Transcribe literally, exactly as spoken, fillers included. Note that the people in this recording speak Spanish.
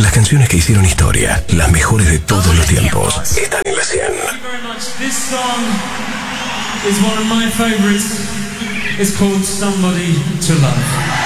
Las canciones que hicieron historia, las mejores de todos los tiempos, están en la cien. This song is one of my favorites. It's called Somebody to Love.